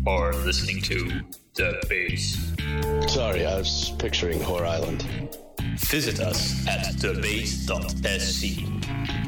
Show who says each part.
Speaker 1: or listening to The Base.
Speaker 2: Sorry, I was picturing Whore Island.
Speaker 1: Visit us at thebase.sc.